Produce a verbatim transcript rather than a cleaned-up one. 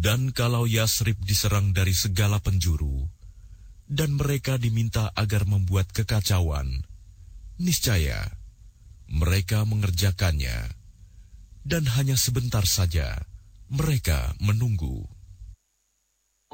Dan kalau Yasrib diserang dari segala penjuru, dan mereka diminta agar membuat kekacauan, niscaya mereka mengerjakannya, dan hanya sebentar saja mereka menunggu.